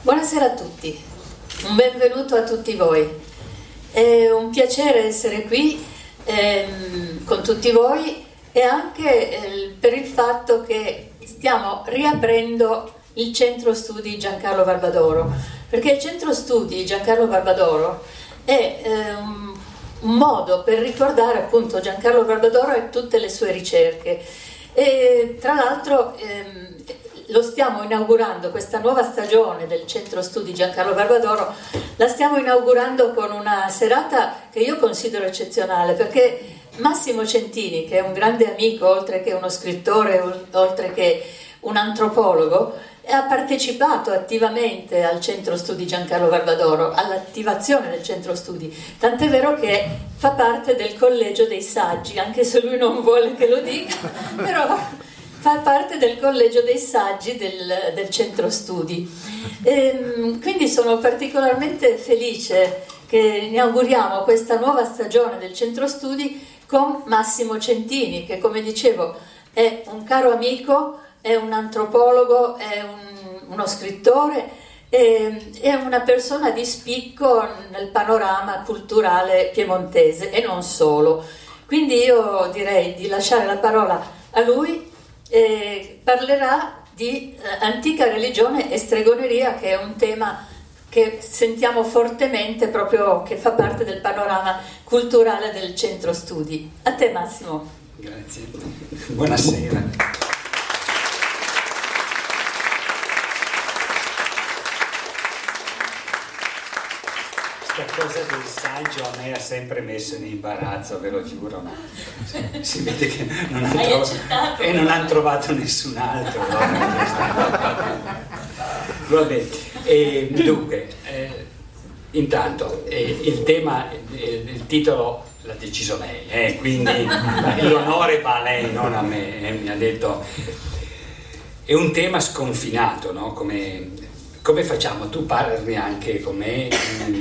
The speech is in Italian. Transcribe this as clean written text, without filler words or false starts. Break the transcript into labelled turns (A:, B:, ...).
A: Buonasera a tutti, un benvenuto a tutti voi. È un piacere essere qui con tutti voi e anche per il fatto che stiamo riaprendo il Centro Studi Giancarlo Barbadoro, perché il Centro Studi Giancarlo Barbadoro è un modo per ricordare appunto Giancarlo Barbadoro e tutte le sue ricerche. E tra l'altro lo stiamo inaugurando, questa nuova stagione del Centro Studi Giancarlo Barbadoro la stiamo inaugurando con una serata che io considero eccezionale, perché Massimo Centini, che è un grande amico, oltre che uno scrittore, oltre che un antropologo, ha partecipato attivamente al Centro Studi Giancarlo Barbadoro, all'attivazione del Centro Studi, tant'è vero che fa parte del Collegio dei Saggi, anche se lui non vuole che lo dica, però fa parte del Collegio dei Saggi del Centro Studi. Quindi sono particolarmente felice che inauguriamo questa nuova stagione del Centro Studi con Massimo Centini, che, come dicevo, è un caro amico, è un antropologo, è uno scrittore, è una persona di spicco nel panorama culturale piemontese e non solo. Quindi io direi di lasciare la parola a lui. Parlerà di antica religione e stregoneria, che è un tema che sentiamo fortemente, proprio che fa parte del panorama culturale del Centro Studi. A te, Massimo.
B: Grazie, buonasera. Questa cosa del saggio a me ha sempre messo in imbarazzo, ve lo giuro, ma si vede che non hanno trovato nessun altro. Vabbè, dunque, intanto il tema, il titolo l'ha deciso lei, quindi l'onore va a lei, non a me, mi ha detto. È un tema sconfinato, no? Come facciamo? Tu parli anche con me